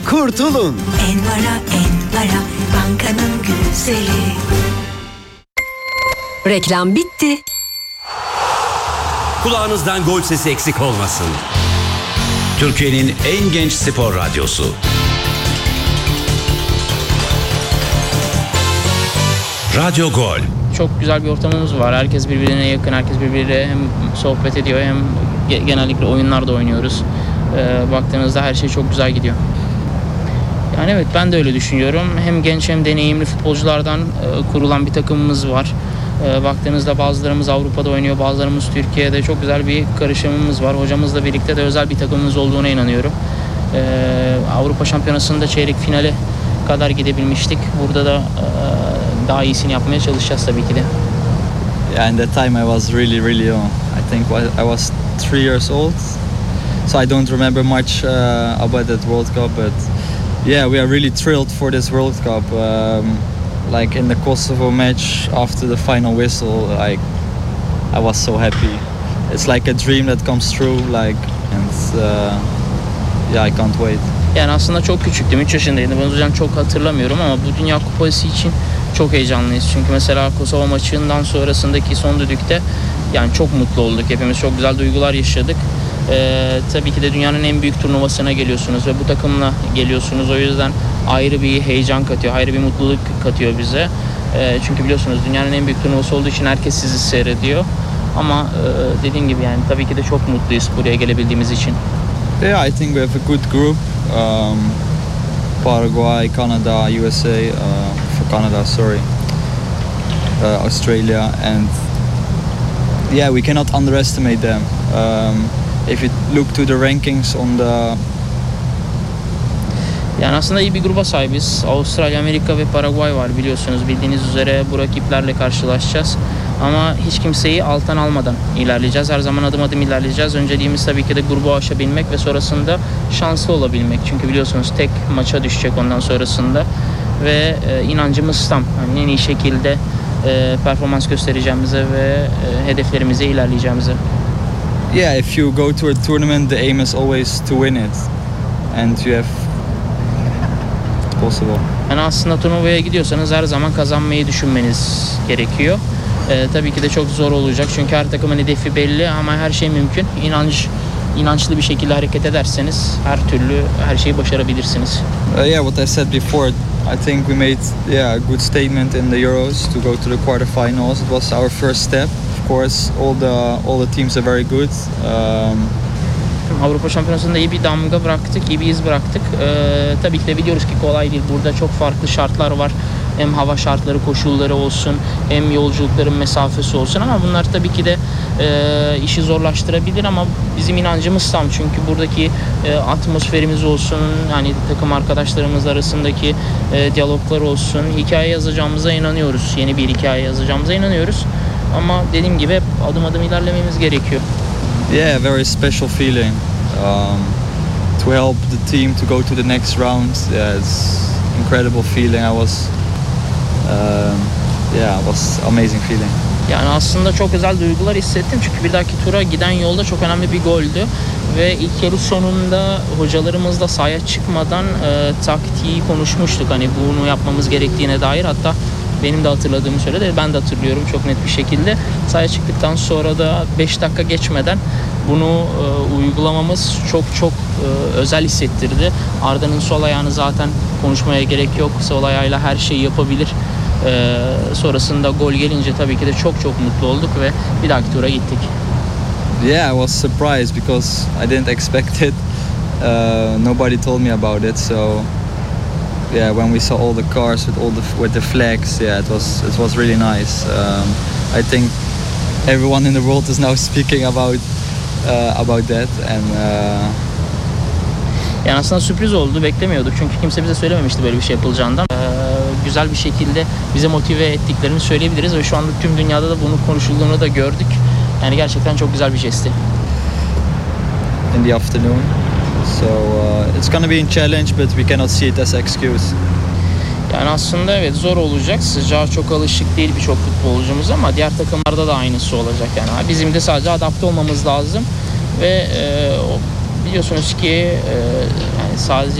kurtulun. Envara bankanın güzeli. Reklam bitti. Kulağınızdan gol sesi eksik olmasın. Türkiye'nin en genç spor radyosu. Radyo Gol. Çok güzel bir ortamımız var. Herkes birbirine yakın, herkes birbiriyle hem sohbet ediyor hem genellikle oyunlar da oynuyoruz. Baktığınızda her şey çok güzel gidiyor. Yani evet, ben de öyle düşünüyorum. Hem genç hem deneyimli futbolculardan kurulan bir takımımız var. Baktığınızda bazılarımız Avrupa'da oynuyor, bazılarımız Türkiye'de. Çok güzel bir karışımımız var. Hocamızla birlikte de özel bir takımımız olduğuna inanıyorum. Avrupa Şampiyonası'nda çeyrek finale kadar gidebilmiştik. Burada da daha iyisini yapmaya çalışacağız tabii ki de. Yeah, in that time I was really young. I think I was 3 years old. So I don't remember much about that World Cup, but yeah, we are really thrilled for this World Cup. Like in the Kosovo match after the final whistle, like I was so happy. It's like a dream that comes true, like, and yeah, I can't wait. Yani aslında çok küçüktüm, 3 yaşındaydım. Ben o yüzden çok hatırlamıyorum ama bu Dünya Kupası için çok heyecanlıyız. Çünkü mesela Kosova maçından sonrasındaki son düdükte yani çok mutlu olduk. Hepimiz çok güzel duygular yaşadık. Tabii ki de dünyanın en büyük turnuvasına geliyorsunuz ve bu takımla geliyorsunuz. O yüzden ayrı bir heyecan katıyor, ayrı bir mutluluk katıyor bize. Çünkü biliyorsunuz dünyanın en büyük turnuvası olduğu için herkes sizi seyrediyor. Ama dediğim gibi yani tabii ki de çok mutluyuz buraya gelebildiğimiz için. Yeah, I think we have a good group. Paraguay, Canada, USA, for Canada, sorry, Australia, and yeah, we cannot underestimate them. If you look to the rankings on the... Yani aslında iyi bir gruba sahibiz. Avustralya, Amerika ve Paraguay var biliyorsunuz. Bildiğiniz üzere bu rakiplerle karşılaşacağız. Ama hiç kimseyi alttan almadan ilerleyeceğiz. Her zaman adım adım ilerleyeceğiz. Önceliğimiz tabii ki de grubu aşabilmek ve sonrasında şanslı olabilmek. Çünkü biliyorsunuz tek maça düşecek ondan sonrasında. Ve inancımız tam. Yani en iyi şekilde performans göstereceğimize ve hedeflerimize ilerleyeceğimize. Yeah, if you go to a tournament, the aim is always to win it. And you have possible. Yani aslında turnuvaya gidiyorsanız her zaman kazanmayı düşünmeniz gerekiyor. Tabii ki de çok zor olacak çünkü her takımın hedefi belli ama her şey mümkün. İnançlı bir şekilde hareket ederseniz her türlü her şeyi başarabilirsiniz. Yeah, what I said before, I think we made a good statement in the Euros to go to the quarterfinals. It was our first step. Of course, all the teams are very good. Avrupa Şampiyonası'nda iyi bir damga bıraktık, iyi bir iz bıraktık. Tabii ki de biliyoruz ki kolay değil. Burada çok farklı şartlar var. Hem hava şartları, koşulları olsun, hem yolculukların mesafesi olsun ama bunlar tabii ki de işi zorlaştırabilir ama bizim inancımız tam. Çünkü buradaki atmosferimiz olsun, hani takım arkadaşlarımız arasındaki diyaloglar olsun, hikaye yazacağımıza inanıyoruz. Yeni bir hikaye yazacağımıza inanıyoruz. Ama dediğim gibi hep adım adım ilerlememiz gerekiyor. Yeah, very special feeling to help the team to go to the next round. Yeah, it's incredible feeling. It was amazing feeling. Yani aslında çok özel duygular hissettim çünkü bir dahaki tura giden yolda çok önemli bir goldü ve ilk yarı sonunda hocalarımızla sahaya çıkmadan taktiği konuşmuştuk. Hani bunu yapmamız gerektiğine dair, hatta benim de hatırladığımı söyledi. Ben de hatırlıyorum çok net bir şekilde. Sahaya çıktıktan sonra da 5 dakika geçmeden bunu uygulamamız çok özel hissettirdi. Arda'nın sol ayağını zaten konuşmaya gerek yok. Sol ayağıyla her şeyi yapabilir. Sonrasında gol gelince tabii ki de çok mutlu olduk ve bir dahaki tura gittik. Yeah, I was surprised because I didn't expect it. Nobody told me about it, so yeah, when we saw all the cars with the flags, yeah, it was really nice. I think everyone in the world is now speaking about that and yani aslında sürpriz oldu, beklemiyorduk çünkü kimse bize söylememişti böyle bir şey yapılacağından. Güzel bir şekilde bize motive ettiklerini söyleyebiliriz ve şu anda tüm dünyada da bunun konuşulduğunu da gördük. Yani gerçekten çok güzel bir jestti. In the afternoon, so it's gonna be a challenge, but we cannot see it as an excuse. Yani aslında evet zor olacak. Sıcağa çok alışık değil birçok futbolcumuz ama diğer takımlarda da aynısı olacak yani. Bizim de sadece adapte olmamız lazım ve biliyorsunuz ki yani sadece